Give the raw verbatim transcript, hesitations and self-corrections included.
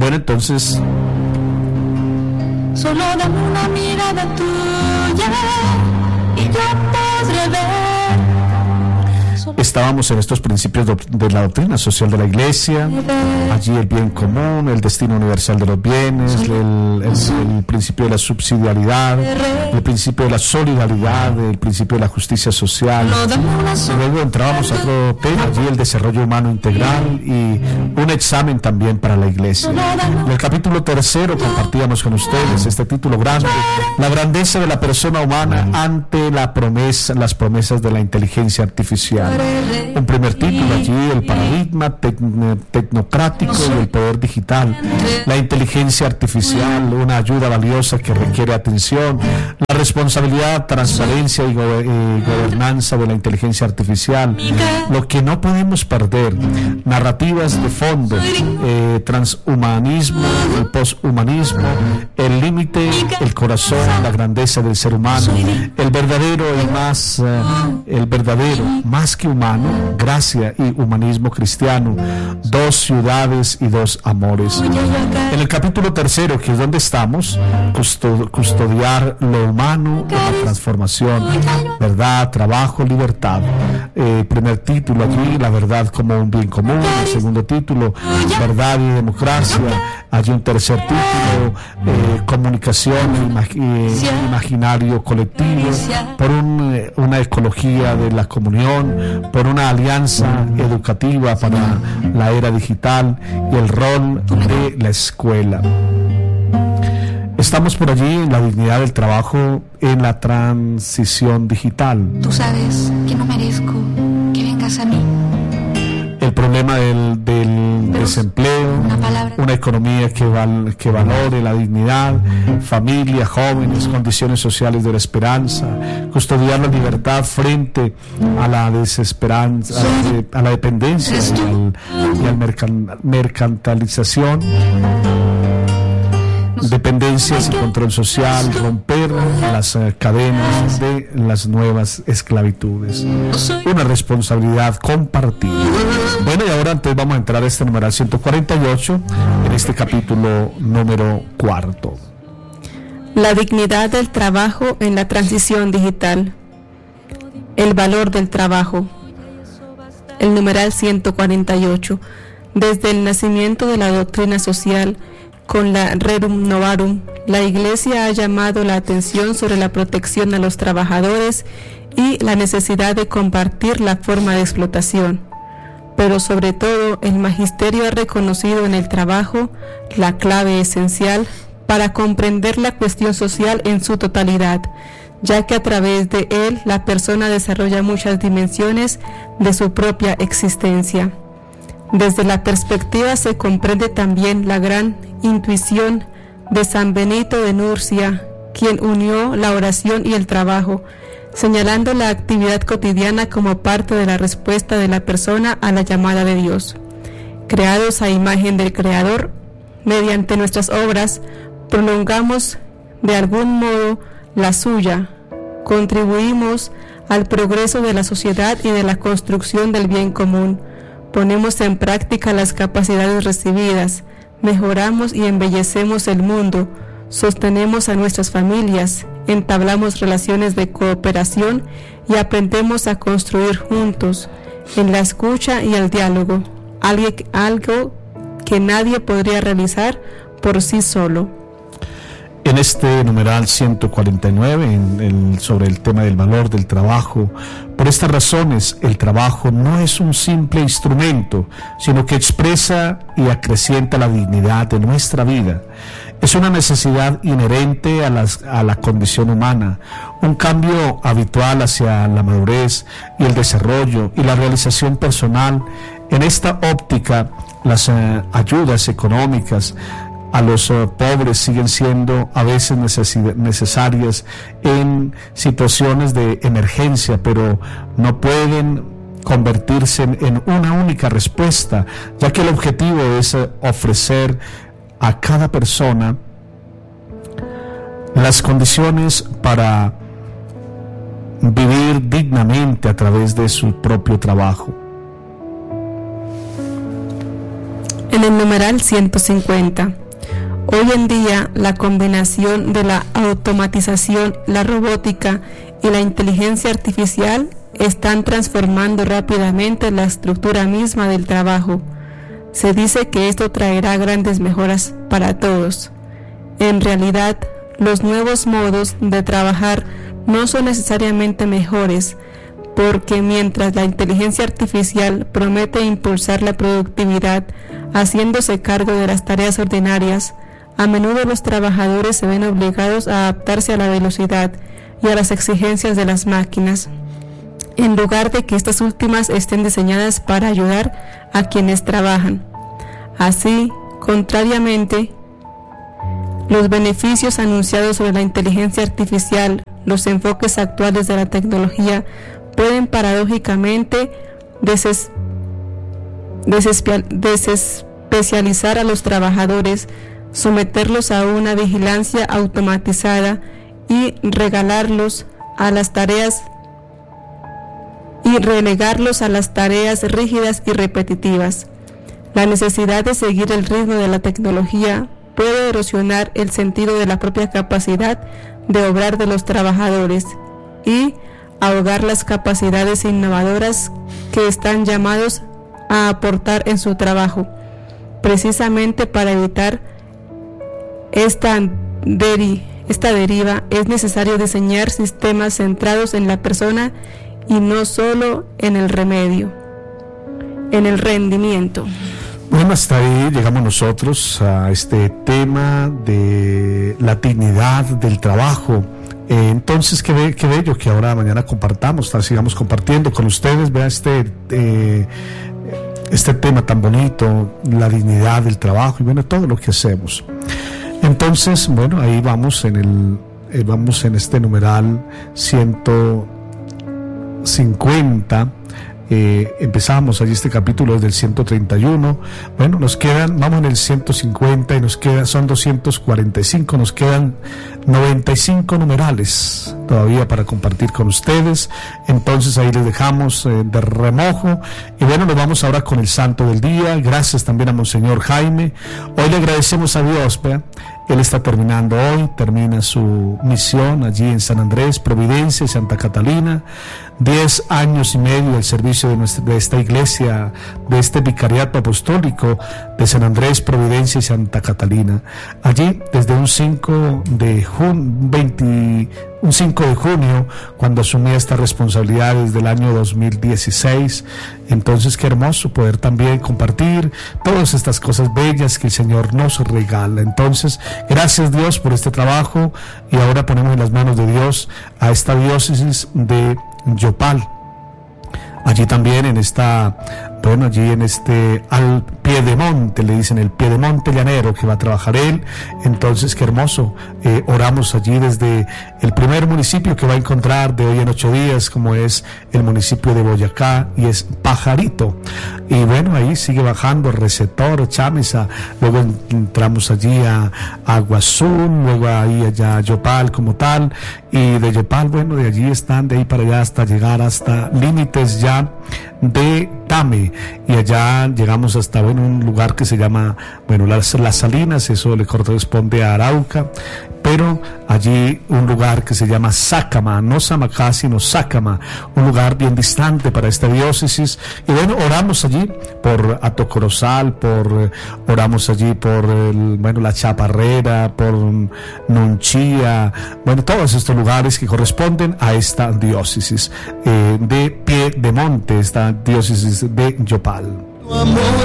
Bueno, entonces... Solo dame una mirada tuya y yo podré ver. Estábamos en estos principios de la doctrina social de la Iglesia, allí el bien común, el destino universal de los bienes, el, el, el principio de la subsidiariedad, el principio de la solidaridad, el principio de la justicia social. Y luego entrábamos a otro tema, allí el desarrollo humano integral y un examen también para la Iglesia. En el capítulo tercero compartíamos con ustedes este título grande, la grandeza de la persona humana ante la promesa, las promesas de la inteligencia artificial. Un primer título allí, el paradigma tec- tecnocrático y el poder digital, la inteligencia artificial, una ayuda valiosa que requiere atención, la responsabilidad, transparencia y, go- y gobernanza de la inteligencia artificial, lo que no podemos perder, narrativas de fondo, eh, transhumanismo, el poshumanismo, el límite, el corazón, la grandeza del ser humano, el verdadero y más, eh, el verdadero, más que humano, gracia y humanismo cristiano, dos ciudades y dos amores. En el capítulo tercero, que es donde estamos, custo- custodiar lo humano en la transformación, verdad, trabajo, libertad. Eh, primer título allí, la verdad como un bien común. El segundo título, verdad y democracia. Hay un tercer título, eh, comunicación imag- eh, imaginario colectivo, por un, eh, una ecología de la comunión, por una alianza educativa para la era digital y el rol de la escuela. Estamos por allí en la dignidad del trabajo en la transición digital. Tú sabes que no merezco que vengas a mí. El problema del, del desempleo, una economía que, val, que valore la dignidad, familia, jóvenes, condiciones sociales de la esperanza, custodiar la libertad frente a la desesperanza, a la dependencia y, al, y al mercan, mercantilización, dependencias y control social, romper las uh, cadenas de las nuevas esclavitudes, una responsabilidad compartida. Bueno, y ahora entonces vamos a entrar a este numeral ciento cuarenta y ocho en este capítulo número cuarto. La dignidad del trabajo en la transición digital. El valor del trabajo. El numeral ciento cuarenta y ocho. Desde el nacimiento de la doctrina social, con la Rerum Novarum, la Iglesia ha llamado la atención sobre la protección a los trabajadores y la necesidad de compartir la forma de explotación. Pero sobre todo, el Magisterio ha reconocido en el trabajo la clave esencial para comprender la cuestión social en su totalidad, ya que a través de él la persona desarrolla muchas dimensiones de su propia existencia. Desde la perspectiva se comprende también la gran intuición de San Benito de Nurcia, quien unió la oración y el trabajo, señalando la actividad cotidiana como parte de la respuesta de la persona a la llamada de Dios. Creados a imagen del Creador, mediante nuestras obras prolongamos de algún modo la suya, contribuimos al progreso de la sociedad y de la construcción del bien común. Ponemos en práctica las capacidades recibidas, mejoramos y embellecemos el mundo, sostenemos a nuestras familias, entablamos relaciones de cooperación y aprendemos a construir juntos, en la escucha y el diálogo, algo, algo que nadie podría realizar por sí solo. En este numeral ciento cuarenta y nueve, en el, sobre el tema del valor del trabajo, por estas razones el trabajo no es un simple instrumento, sino que expresa y acrecienta la dignidad de nuestra vida. Es una necesidad inherente a, las, a la condición humana, un cambio habitual hacia la madurez y el desarrollo y la realización personal. En esta óptica, las eh, ayudas económicas a los uh, pobres siguen siendo a veces necesi- necesarias en situaciones de emergencia, pero no pueden convertirse en, en una única respuesta, ya que el objetivo es uh, ofrecer a cada persona las condiciones para vivir dignamente a través de su propio trabajo. En el numeral ciento cincuenta. Hoy en día, la combinación de la automatización, la robótica y la inteligencia artificial están transformando rápidamente la estructura misma del trabajo. Se dice que esto traerá grandes mejoras para todos. En realidad, los nuevos modos de trabajar no son necesariamente mejores, porque mientras la inteligencia artificial promete impulsar la productividad haciéndose cargo de las tareas ordinarias, a menudo los trabajadores se ven obligados a adaptarse a la velocidad y a las exigencias de las máquinas, en lugar de que estas últimas estén diseñadas para ayudar a quienes trabajan. Así, contrariamente, los beneficios anunciados sobre la inteligencia artificial, los enfoques actuales de la tecnología, pueden paradójicamente deses, desespia, desespecializar a los trabajadores, someterlos a una vigilancia automatizada y regalarlos a las tareas y relegarlos a las tareas rígidas y repetitivas. La necesidad de seguir el ritmo de la tecnología puede erosionar el sentido de la propia capacidad de obrar de los trabajadores y ahogar las capacidades innovadoras que están llamados a aportar en su trabajo. Precisamente para evitar esta, deri- esta deriva es necesario diseñar sistemas centrados en la persona y no solo en el remedio, en el rendimiento. Bueno, hasta ahí llegamos nosotros a este tema de la dignidad del trabajo. Eh, entonces, qué, be- qué bello que ahora mañana compartamos, tal, sigamos compartiendo con ustedes, vea este, eh, este tema tan bonito, la dignidad del trabajo y bueno, todo lo que hacemos. Entonces, bueno, ahí vamos en el, eh, vamos en este numeral ciento cincuenta. Eh, empezamos allí este capítulo desde el ciento treinta y uno. Bueno, nos quedan, vamos en el ciento cincuenta y nos quedan, son doscientos cuarenta y cinco, nos quedan noventa y cinco numerales todavía para compartir con ustedes. Entonces ahí les dejamos eh, de remojo. Y bueno, nos vamos ahora con el santo del día. Gracias también a Monseñor Jaime. Hoy le agradecemos a Dios, ¿ve? Él está terminando hoy, termina su misión allí en San Andrés, Providencia y Santa Catalina. Diez años y medio del servicio de, nuestra, de esta iglesia, de este vicariato apostólico de San Andrés, Providencia y Santa Catalina. Allí, desde un cinco de junio, cuando asumí esta responsabilidad desde el año dos mil dieciséis. Entonces, qué hermoso poder también compartir todas estas cosas bellas que el Señor nos regala. Entonces, gracias Dios por este trabajo y ahora ponemos en las manos de Dios a esta diócesis de Yopal. Allí también en esta, bueno, allí en este, al pie de monte, le dicen el pie de monte llanero que va a trabajar él. Entonces, qué hermoso. Eh, oramos allí desde el primer municipio que va a encontrar de hoy en ocho días, como es el municipio de Boyacá, y es Pajarito. Y bueno, ahí sigue bajando Receptor, Chamisa, luego entramos allí a, a Aguazul, luego ahí allá a Yopal como tal, y de Yopal, bueno, de allí están, de ahí para allá hasta llegar hasta límites ya de Tame, y allá llegamos hasta, bueno, un lugar que se llama, bueno, las, las Salinas, eso le corresponde a Arauca, pero allí un lugar que se llama Sácama, no Samacá, sino Sácama, un lugar bien distante para esta diócesis. Y bueno, oramos allí por Atocorozal, por, oramos allí por el, bueno, la Chaparrera, por Nunchía, bueno, todos estos lugares que corresponden a esta diócesis eh, de Pie de Monte, esta diócesis de Yopal. Tu amor